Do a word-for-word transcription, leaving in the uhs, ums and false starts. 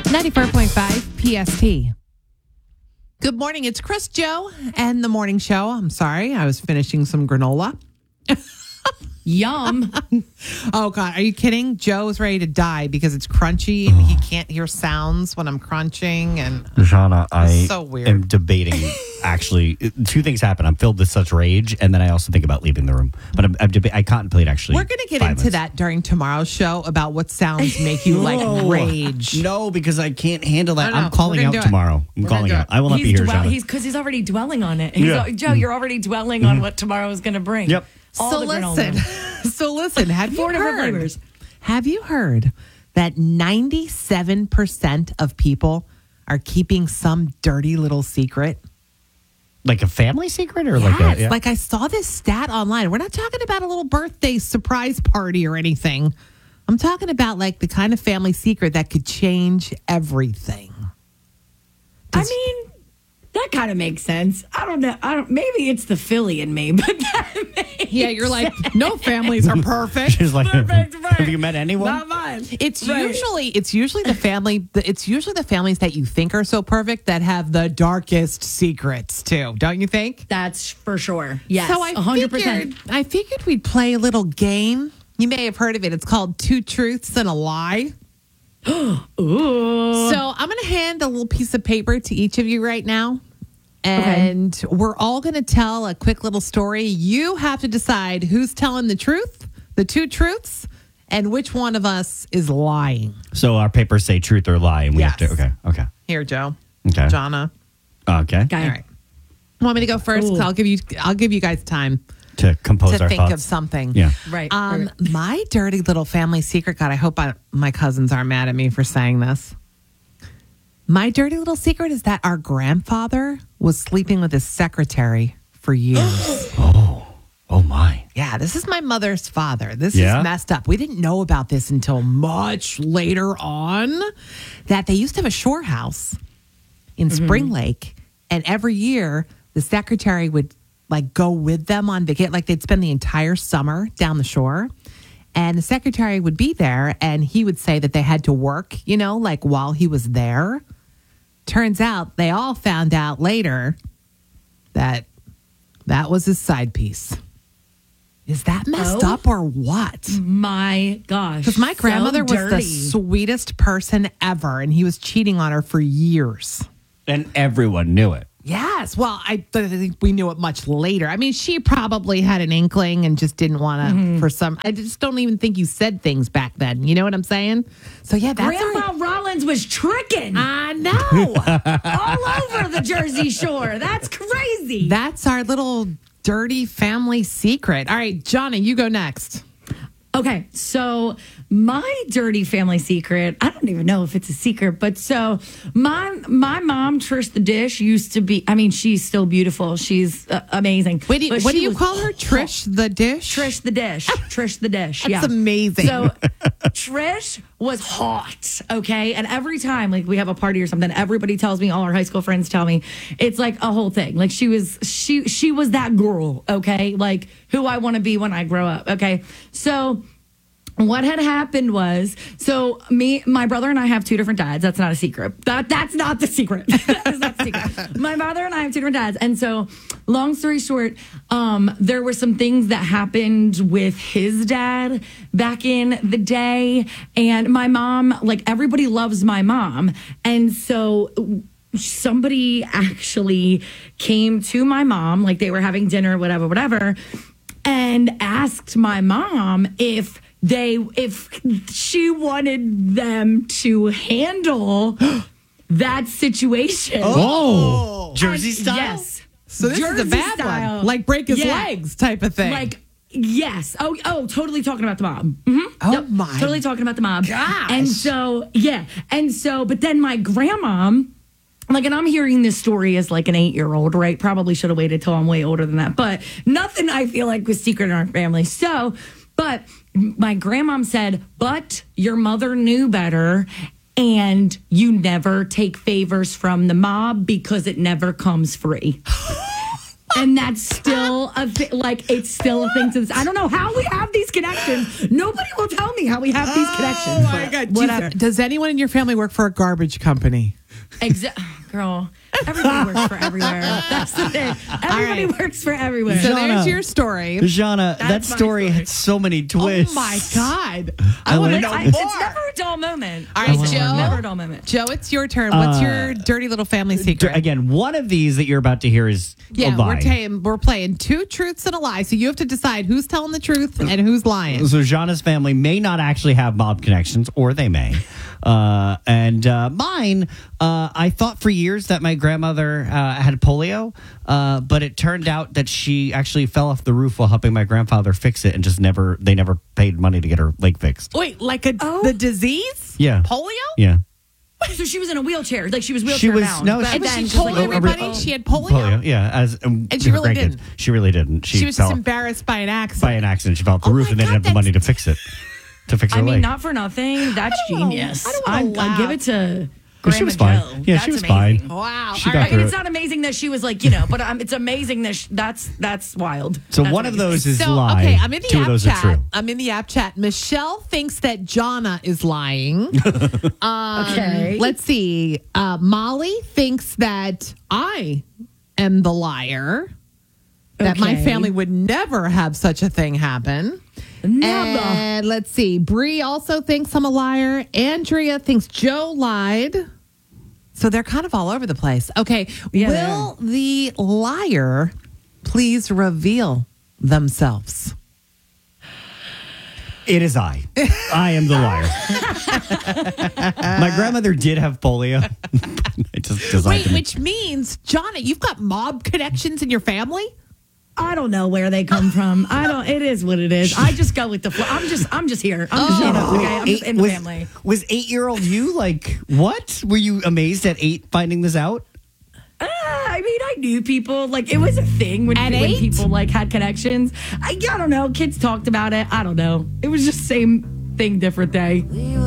ninety-four point five P S T. Good morning. It's Chris, Joe, and the morning show. I'm sorry. I was finishing some granola. Yum. Oh, God. Are you kidding? Joe is ready to die because it's crunchy and he can't hear sounds when I'm crunching. And Shauna, I so weird. am debating. Actually, two things happen. I'm filled with such rage, and then I also think about leaving the room. But I'm, I'm deba- I contemplate actually. We're going to get five into minutes. that during tomorrow's show about what sounds make you like No. rage. No, because I can't handle that. No, no, I'm calling we're out gonna do it. tomorrow. I'm We're calling gonna do out. it. I will not he's be here, dwell- Shauna. He's because he's already dwelling on it. He's Yeah. al- Joe, you're already dwelling on what tomorrow is going to bring. Yep. All So the granola. listen, so listen, have you Four different heard, flavors. have you heard that ninety-seven percent of people are keeping some dirty little secret? Like a family secret, or Yes, like a yeah. like I saw this stat online. We're not talking about a little birthday surprise party or anything. I'm talking about like the kind of family secret that could change everything. I mean, that kind of makes sense. I don't know. I don't. Maybe it's the Philly in me, but that makes Yeah, you're like, no families are perfect. She's like, Perfect, right. have you met anyone? not mine. It's Right. usually it's usually the family it's usually the families that you think are so perfect that have the darkest secrets too, don't you think? That's for sure. Yes, So I one hundred percent. figured I figured we'd play a little game. You may have heard of it. It's called Two Truths and a Lie. Ooh. So I'm going to hand a little piece of paper to each of you right now. And we're all going to tell a quick little story. You have to decide who's telling the truth, the two truths, and which one of us is lying. So our papers say truth or lie, and we Yes. have to. Okay. Okay. Here, Joe. Okay. Jonna. Okay. Guy. All right. Want me to go first? 'Cause Ooh. I'll give you I'll give you guys time To compose to our think thoughts. of something. Yeah. Right. Um, right. my dirty little family secret. God, I hope I, my cousins aren't mad at me for saying this. My dirty little secret is that our grandfather was sleeping with his secretary for years. Oh my. Yeah, this is my mother's father. This Yeah? is messed up. We didn't know about this until much later on, that they used to have a shore house in Spring Lake, and every year the secretary would like go with them on vacation. Like they'd spend the entire summer down the shore, and the secretary would be there, and he would say that they had to work, you know, like while he was there. Turns out they all found out later that that was his side piece. Is that messed Oh. up or what? My gosh. Because my so grandmother was the dirty. sweetest person ever, and he was cheating on her for years. And everyone knew it. Yes. Well, I th- think we knew it much later. I mean, she probably had an inkling and just didn't want to, Mm-hmm. for some, I just don't even think you said things back then. You know what I'm saying? So, yeah, that's Grandma our, Rollins was tricking I know. all over the Jersey Shore. That's crazy. That's our little dirty family secret. All right, Johnny, you go next. Okay, so my dirty family secret, I don't even know if it's a secret, but so my my mom, Trish the Dish, used to be, I mean, she's still beautiful. She's uh, amazing. Wait, do you- But what do she you was call her? Trish the Dish? Trish the Dish. Trish the Dish. That's yeah. amazing. So Trish was hot, okay? And every time like we have a party or something, everybody tells me, all our high school friends tell me, it's like a whole thing. Like she was she she was that girl, okay? Like who I want to be when I grow up, okay? So what had happened was, so me, my brother and I have two different dads. That's not a secret. That that's not the secret. That is not the secret. My mother and I have two different dads, and so, long story short, um, there were some things that happened with his dad back in the day, and my mom, like everybody loves my mom, and so. Somebody actually came to my mom, like they were having dinner, whatever, whatever, and asked my mom if they if she wanted them to handle that situation. Oh, Jersey And style. Yes. So this is a Jersey bad style. one. Like break his Yeah. legs type of thing. Like, yes. Oh, oh, totally talking about the mom. Mhm. Oh, Yep. my Totally talking about the mom. gosh. And so, yeah. And so, but then my grandma, like, and I'm hearing this story as like an eight year old, right? Probably should have waited till I'm way older than that. But nothing I feel like was secret in our family. So, but my grandmom said, but your mother knew better. And you never take favors from the mob because it never comes free. And that's still a thing. Like, it's still a thing to this. I don't know how we have these connections. Nobody will tell me how we have these connections. Oh my but God. whatever. Does anyone in your family work for a garbage company? Exa- Girl, everybody works for everywhere. That's the thing. Everybody right. works for everywhere. So Shauna. there's your story. Jana, that That's my story story. had so many twists. Oh my God. I I want to wanna know I, more. it's never a dull moment. All right, It's Joe. never a dull moment. Joe, it's your turn. What's Uh, your dirty little family secret? Again, one of these that you're about to hear is yeah, a lie. we're, ta- we're playing two truths and a lie. So you have to decide who's telling the truth and who's lying. So Jana's family may not actually have mob connections, or they may. Uh, and uh, mine, uh, I thought for years that my grandmother uh, had polio, uh, but it turned out that she actually fell off the roof while helping my grandfather fix it, and just never they never paid money to get her leg fixed. Wait, like a, Oh. the disease? Yeah. Polio? Yeah. So she was in a wheelchair. Like, she was She wheelchair was- bound. no, but she And was- then she just told like, oh, everybody oh, she had polio? Polio, yeah. As um, And she her really grandkids. didn't. She really didn't. She, She was fell just embarrassed by an accident. by an accident. She fell off the Oh roof, my and they didn't God, have the money to that's- fix it. To fix her I mean, leg. not for nothing. That's I don't wanna- genius. I don't wanna I, I laugh. give it to But Grandma she was fine. Joe. Yeah, That's she was amazing. fine. Wow. She All got right. through And it. it's not amazing that she was like, you know, but um, it's amazing that sh- that's that's wild. So That's one of amazing. those is So, lie. okay, I'm in the Two app of those chat. are true. I'm in the app chat. Michelle thinks that Jana is lying. Okay. Let's see. Uh, Molly thinks that I am the liar. That my Okay. family would never have such a thing happen. Never. And let's see. Bree also thinks I'm a liar. Andrea thinks Joe lied. So they're kind of all over the place. Okay. Yeah, Will the liar please reveal themselves? It is I. I am the liar. My grandmother did have polio. I just decided Wait, to which means, Jonna, you've got mob connections in your family? I don't know where they come from. I don't. It is what it is. I just go with the flow. I'm just. I'm just here. I'm just. Oh. in it, okay. I'm just in the was, family. Was eight-year-old you like, what? Were you amazed at eight finding this out? Uh, I mean, I knew people. Like, it was a thing when, At when eight? people like had connections. I, I don't know. Kids talked about it. I don't know. It was just same thing, different day.